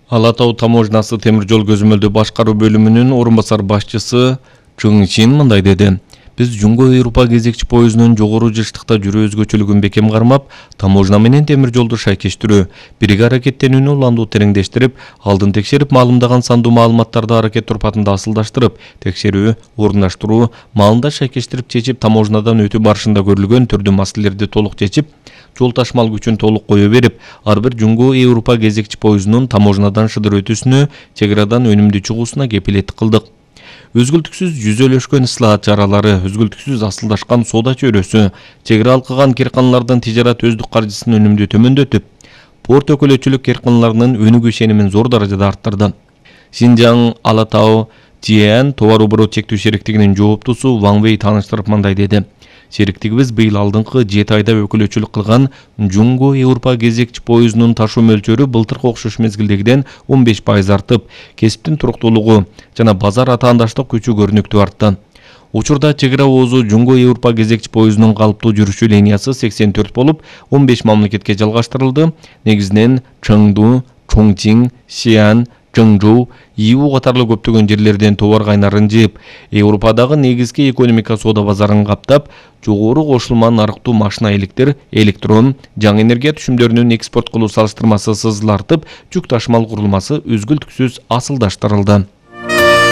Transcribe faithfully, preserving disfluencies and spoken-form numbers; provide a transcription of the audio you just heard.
Ала Тау таможнасы темир жол көзөмөлдөө башкаруу бөлүмүнүн орун басар башчысы Чың Чин мындай деди. Биз Жумго Европа кезекчи поездунун жогору жыштыкта жүрүү өзгөчөлүгүн бекем кармап, таможна менен темир жолду шайкештирүү, бирге аракеттенүүнү уланду тереңдештирип, алдын текшерип маалымдаган сандуу маалыматтарды аракет турпатында асылдаштырып, текшерүү, орундаштыруу, маалында шайкештирип чечип, таможнадан өтүү барышында көрүлгөн түрдүү маселелерди толук чечип, жол ташмал күчүн толук кое берип, ар бир Жумго Европа кезекчи поездунун таможнадан шыдыр өтүүсүнө, чек арадан өнүмдүү чыгуусуна кепилеттик кылдык. Өзгүлтүксүз жүзөлөшкөн ыслаат чаралары, өзгүлтүксүз асылдашкан соода чөйрөсү, чек ара алкаган керканалардын тижарат өздүк каржысын өнүмдүү төмөндөтүп, порт өкүлөчүлүк керканаларынын өнүгүү ишенимин зор даражада арттырды. Шинжаң Ала Тау Жиэн товар оборот чектөө шериктигинин жооптусу Ван Вэй тааныштырып мындай деди. Шериктигибиз быйыл алдыңкы жети айда өкүлөчүлүк кылган Жумго Европа кезекчи поездунун ташуу мөлчөрү былтыркы окшош мезгилдегиден он беш пайыз артып, кесиптин туруктуулугу жана базар атаандаштык күчү көрүнүктүү артты. Учурда чек ара оозу Жумго Европа кезекчи поездунун калыптуу жүрүшү линиясы сексен төрт болуп, он беш мамлекетке жалгаштырылды. Негизинен Чыңду, Чоңчиң, Сиан, Чыңжоу, Иу катарлуу көптөгөн жерлерден товар кайнарын жыйып, Европадагы негизги экономика соода базарын каптап, жогору кошулма нарыктуу машина электр, электрон, жаңы энергия түшүмдөрүнүн экспорт кылуу салыштырмасы сызылартып, жүк ташымал курулмасы өзгүлтүксүз асылдаштырылды.